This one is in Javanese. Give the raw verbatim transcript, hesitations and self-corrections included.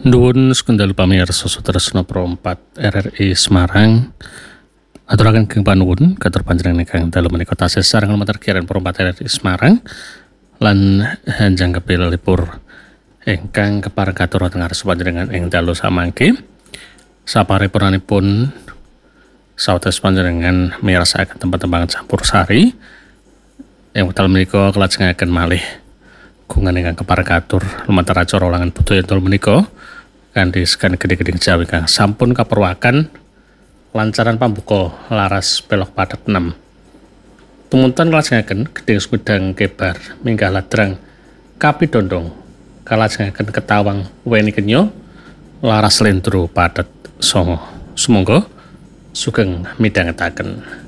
Nuwun sekendalu pamirsa Sutresna Pro empat R R I Semarang. Aturaken keng panuwun katur panjenengan ingkang dalu menika tasih sareng lumantar kiaran Pro empat R R I Semarang lan hanjang kepilipur ingkang kepareng katur wonten ngarsa panjenengan ing dalu samangke. Saparipurnipun sawetawis panjenengan mirasakaken tempat-tempat campursari ing wekdal menika kelajengaken malih kungan ingkang kepareng katur lumantar acara ulangan budaya dalu menika kanthi segan gedhe-gedhe Jawi kang sampun kaperwakan lancaran pambuka laras pelok padet enam. Tumunten kelajengaken gedhe sumedang kebar minggah ladrang kapidondong kalajengaken ketawang weni kenya laras lendro padet songo. Sumangga sugeng midhangetaken.